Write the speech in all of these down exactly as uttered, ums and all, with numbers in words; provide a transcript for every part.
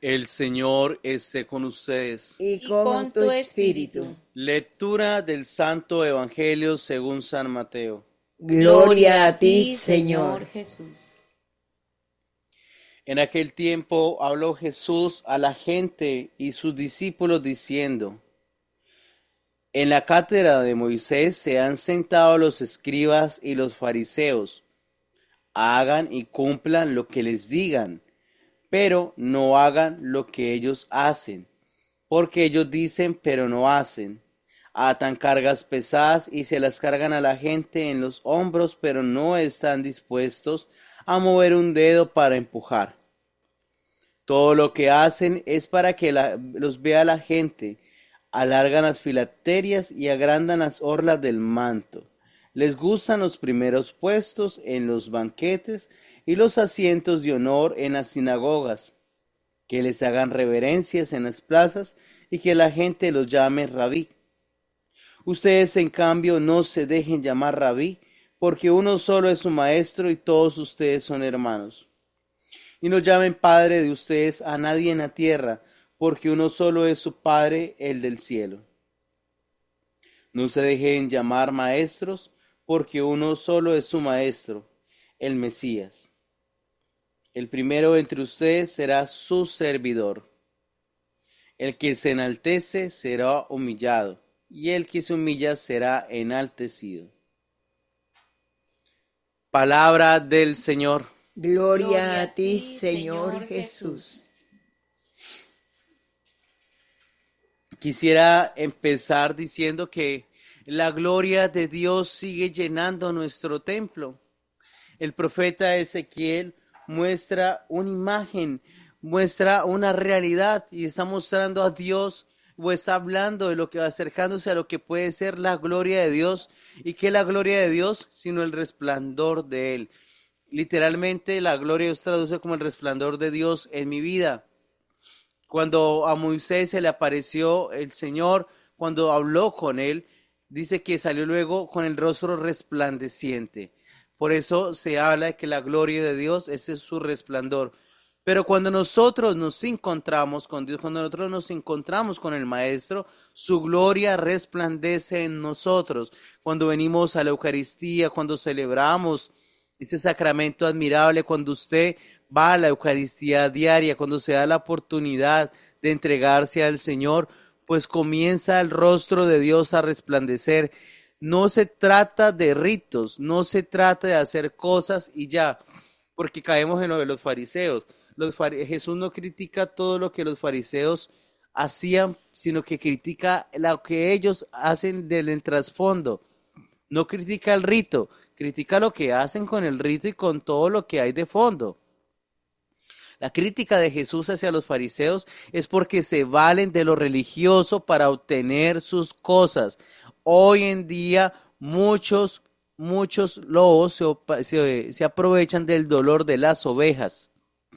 El Señor esté con ustedes. y con tu espíritu. Lectura del Santo Evangelio según San Mateo. Gloria a ti, Señor. Jesús. En aquel tiempo habló Jesús a la gente y sus discípulos diciendo: En la cátedra de Moisés se han sentado los escribas y los fariseos. Hagan y cumplan lo que les digan, pero no hagan lo que ellos hacen, porque ellos dicen pero no hacen. Atan cargas pesadas y se las cargan a la gente en los hombros, pero no están dispuestos a mover un dedo para empujar. Todo lo que hacen es para que la, los vea la gente. Alargan las filacterias y agrandan las orlas del manto. Les gustan los primeros puestos en los banquetes y los asientos de honor en las sinagogas. Que les hagan reverencias en las plazas y que la gente los llame rabí. Ustedes, en cambio, no se dejen llamar rabí, porque uno solo es su maestro y todos ustedes son hermanos. Y no llamen padre de ustedes a nadie en la tierra, porque uno solo es su Padre, el del cielo. No se dejen llamar maestros, porque uno solo es su maestro, el Mesías. El primero entre ustedes será su servidor. El que se enaltece será humillado, y el que se humilla será enaltecido. Palabra del Señor. Gloria a ti, Señor Jesús. Quisiera empezar diciendo que la gloria de Dios sigue llenando nuestro templo. El profeta Ezequiel muestra una imagen, muestra una realidad y está mostrando a Dios o está hablando de lo que va acercándose a lo que puede ser la gloria de Dios. ¿Y qué es la gloria de Dios? Sino el resplandor de Él. Literalmente la gloria de Dios traduce como el resplandor de Dios en mi vida. Cuando a Moisés se le apareció el Señor, cuando habló con él, dice que salió luego con el rostro resplandeciente. Por eso se habla de que la gloria de Dios, ese es su resplandor. Pero cuando nosotros nos encontramos con Dios, cuando nosotros nos encontramos con el Maestro, su gloria resplandece en nosotros. Cuando venimos a la Eucaristía, cuando celebramos ese sacramento admirable, cuando usted va a la Eucaristía diaria, cuando se da la oportunidad de entregarse al Señor, pues comienza el rostro de Dios a resplandecer. No se trata de ritos, no se trata de hacer cosas y ya, porque caemos en lo de los fariseos. Los fariseos, Jesús no critica todo lo que los fariseos hacían, sino que critica lo que ellos hacen del el trasfondo. No critica el rito, critica lo que hacen con el rito y con todo lo que hay de fondo. La crítica de Jesús hacia los fariseos es porque se valen de lo religioso para obtener sus cosas. Hoy en día muchos, muchos lobos se, se, se aprovechan del dolor de las ovejas.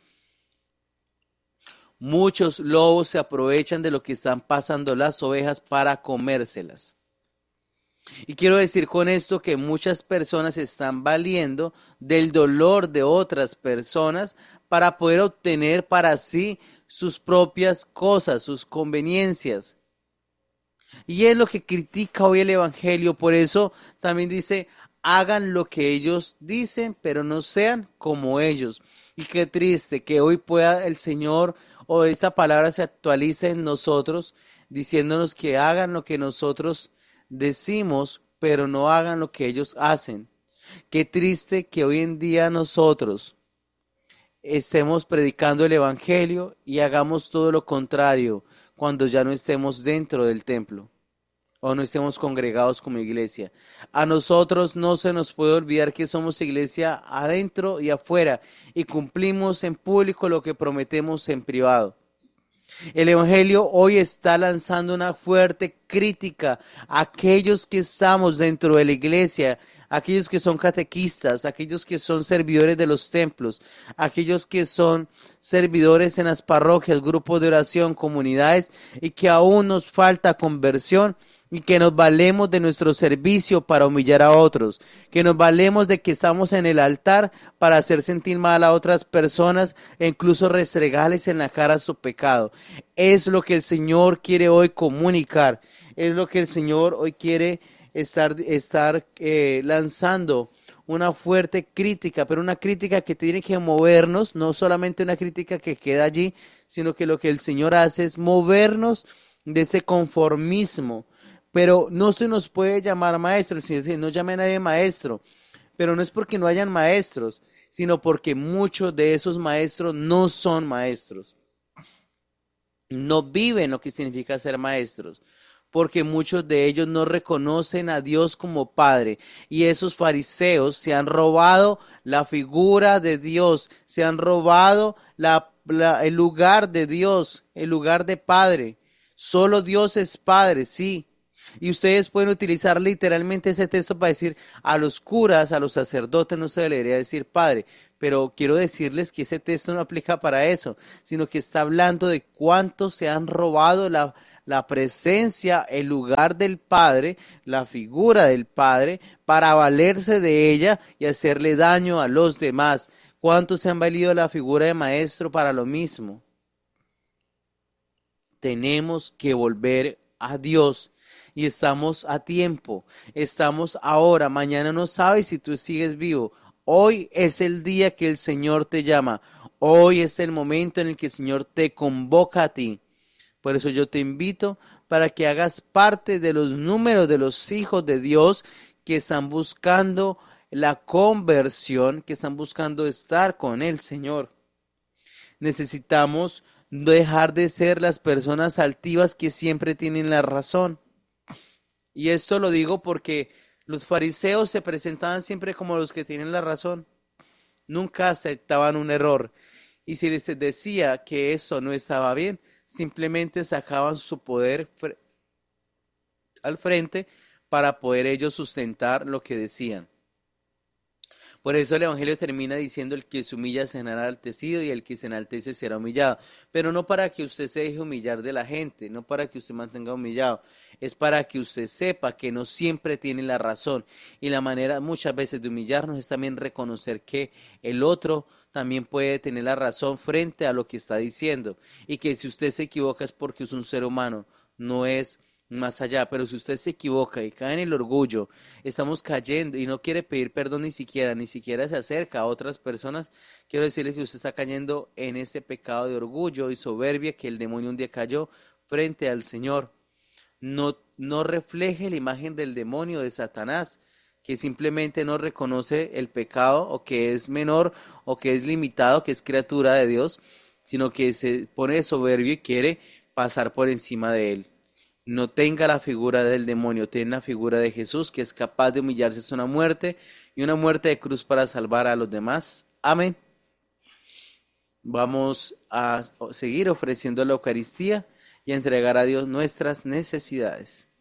Muchos lobos se aprovechan de lo que están pasando las ovejas para comérselas. Y quiero decir con esto que muchas personas están valiendo del dolor de otras personas para poder obtener para sí sus propias cosas, sus conveniencias. Y es lo que critica hoy el Evangelio. Por eso también dice, hagan lo que ellos dicen, pero no sean como ellos. Y qué triste que hoy pueda el Señor o esta palabra se actualice en nosotros, diciéndonos que hagan lo que nosotros decimos, pero no hagan lo que ellos hacen. Qué triste que hoy en día nosotros estemos predicando el Evangelio y hagamos todo lo contrario cuando ya no estemos dentro del templo o no estemos congregados como iglesia. A nosotros no se nos puede olvidar que somos iglesia adentro y afuera y cumplimos en público lo que prometemos en privado. El Evangelio hoy está lanzando una fuerte crítica a aquellos que estamos dentro de la iglesia, aquellos que son catequistas, aquellos que son servidores de los templos, aquellos que son servidores en las parroquias, grupos de oración, comunidades y que aún nos falta conversión y que nos valemos de nuestro servicio para humillar a otros, que nos valemos de que estamos en el altar para hacer sentir mal a otras personas e incluso restregarles en la cara su pecado. Es lo que el Señor quiere hoy comunicar, es lo que el Señor hoy quiere estar, estar eh, lanzando una fuerte crítica, pero una crítica que tiene que movernos, no solamente una crítica que queda allí, sino que lo que el Señor hace es movernos de ese conformismo. Pero no se nos puede llamar maestro, el Señor dice, no llame a nadie maestro, pero no es porque no hayan maestros, sino porque muchos de esos maestros no son maestros, no viven lo que significa ser maestros, porque muchos de ellos no reconocen a Dios como Padre, y esos fariseos se han robado la figura de Dios, se han robado la, la, el lugar de Dios, el lugar de Padre. Solo Dios es Padre, sí. Y ustedes pueden utilizar literalmente ese texto para decir a los curas, a los sacerdotes no se debería decir Padre, pero quiero decirles que ese texto no aplica para eso, sino que está hablando de cuántos se han robado la, la presencia, el lugar del Padre, la figura del Padre, para valerse de ella y hacerle daño a los demás. ¿Cuántos se han valido la figura de maestro para lo mismo? Tenemos que volver a Dios. Y estamos a tiempo, estamos ahora, mañana no sabes si tú sigues vivo. Hoy es el día que el Señor te llama, hoy es el momento en el que el Señor te convoca a ti. Por eso yo te invito para que hagas parte de los números de los hijos de Dios que están buscando la conversión, que están buscando estar con el Señor. Necesitamos dejar de ser las personas altivas que siempre tienen la razón. Y esto lo digo porque los fariseos se presentaban siempre como los que tienen la razón. Nunca aceptaban un error. Y si les decía que eso no estaba bien, simplemente sacaban su poder fre- al frente para poder ellos sustentar lo que decían. Por eso el Evangelio termina diciendo el que se humilla será enaltecido y el que se enaltece será humillado. Pero no para que usted se deje humillar de la gente, no para que usted mantenga humillado. Es para que usted sepa que no siempre tiene la razón. Y la manera muchas veces de humillarnos es también reconocer que el otro también puede tener la razón frente a lo que está diciendo. Y que si usted se equivoca es porque es un ser humano, no es más allá, pero si usted se equivoca y cae en el orgullo, estamos cayendo y no quiere pedir perdón ni siquiera, ni siquiera se acerca a otras personas, quiero decirle que usted está cayendo en ese pecado de orgullo y soberbia que el demonio un día cayó frente al Señor. No, no refleje la imagen del demonio, de Satanás, que simplemente no reconoce el pecado o que es menor o que es limitado, que es criatura de Dios, sino que se pone de soberbio y quiere pasar por encima de él. No tenga la figura del demonio, tenga la figura de Jesús, que es capaz de humillarse hasta una muerte y una muerte de cruz para salvar a los demás. Amén. Vamos a seguir ofreciendo la Eucaristía y a entregar a Dios nuestras necesidades.